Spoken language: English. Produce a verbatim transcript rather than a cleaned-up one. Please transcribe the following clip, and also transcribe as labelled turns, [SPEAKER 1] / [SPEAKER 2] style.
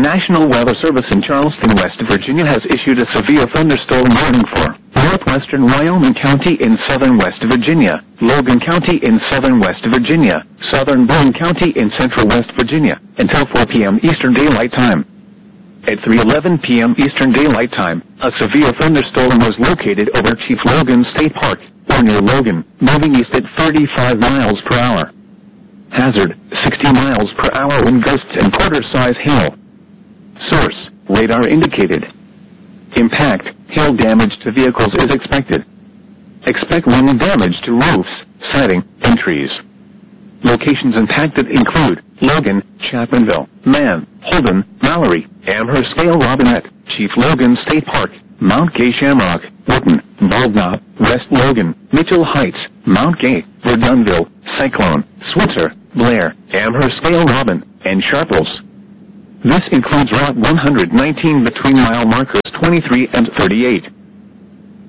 [SPEAKER 1] National Weather Service in Charleston, West Virginia has issued a severe thunderstorm warning for northwestern Wyoming County in southern West Virginia, Logan County in southern West Virginia, southern Boone County in central West Virginia, until four p m Eastern Daylight Time. At three eleven p m Eastern Daylight Time, a severe thunderstorm was located over Chief Logan State Park, or near Logan, moving east at thirty-five miles per hour. Hazard, sixty miles per hour wind gusts and quarter-size hail. Source, radar indicated. Impact, hail damage to vehicles is expected. Expect wind damage to roofs, siding, and trees. Locations impacted include Logan, Chapmanville, Mann, Holden, Mallory, Amherst, Gale, Robinette, Chief Logan State Park, Mount Gay, Shamrock, Wharton, Bald Knob, West Logan, Mitchell Heights, Mount Gay, Verdunville, Cyclone, Switzer, Blair, Amherst, Gale, Robin, and Sharples. This includes Route one hundred nineteen between mile markers twenty-three and thirty-eight.